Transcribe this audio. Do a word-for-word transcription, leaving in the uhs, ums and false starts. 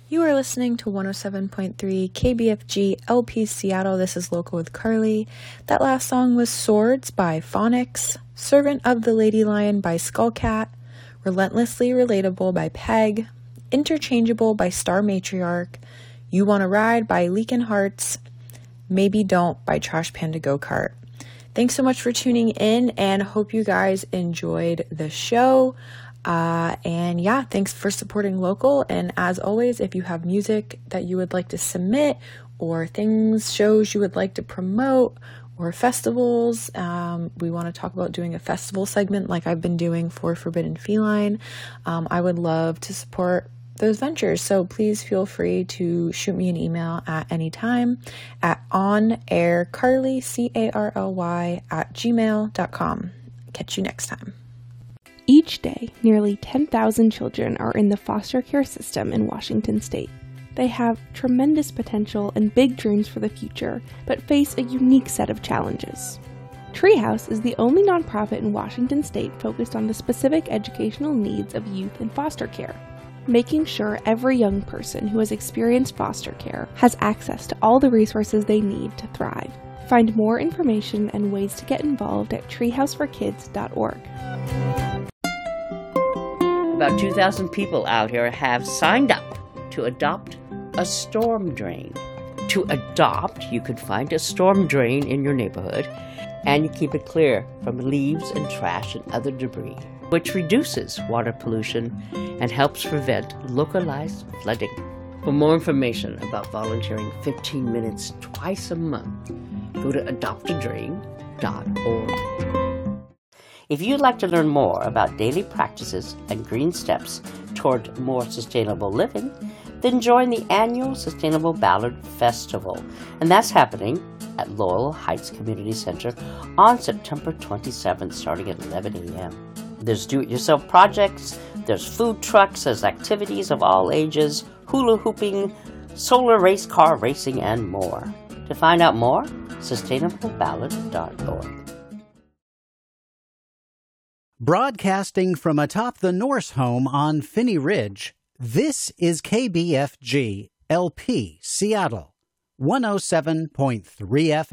You are listening to one oh seven point three K B F G L P Seattle. This is Local with Carly. That last song was Swords by Phonics, Servant of the Lady Lion by Skullcat, Relentlessly Relatable by Peg, Interchangeable by Star Matriarch, You Wanna Ride by Leakin' Hearts, Maybe Don't by Trash Panda Go-Kart. Thanks so much for tuning in, and hope you guys enjoyed the show. Uh, and yeah, thanks for supporting local. And as always, if you have music that you would like to submit, or things, shows you would like to promote, or festivals, um, we want to talk about doing a festival segment like I've been doing for Forbidden Feline. Um, I would love to support those ventures. So please feel free to shoot me an email at any time at onaircarly, C A R L Y, at gmail dot com. Catch you next time. Each day, nearly ten thousand children are in the foster care system in Washington state. They have tremendous potential and big dreams for the future, but face a unique set of challenges. Treehouse is the only nonprofit in Washington state focused on the specific educational needs of youth in foster care, making sure every young person who has experienced foster care has access to all the resources they need to thrive. Find more information and ways to get involved at treehouse for kids dot org. About two thousand people out here have signed up to adopt a storm drain. To adopt, you could find a storm drain in your neighborhood, and you keep it clear from leaves and trash and other debris, which reduces water pollution and helps prevent localized flooding. For more information about volunteering fifteen minutes twice a month, go to adopt a drain dot org. If you'd like to learn more about daily practices and green steps toward more sustainable living, then join the annual Sustainable Ballard Festival. And that's happening at Laurel Heights Community Center on September twenty-seventh, starting at eleven a.m. There's do-it-yourself projects, there's food trucks, there's activities of all ages, hula hooping, solar race car racing, and more. To find out more, sustainable ballard dot org. Broadcasting from atop the Norse home on Finney Ridge, this is K B F G L P Seattle, one oh seven point three F M.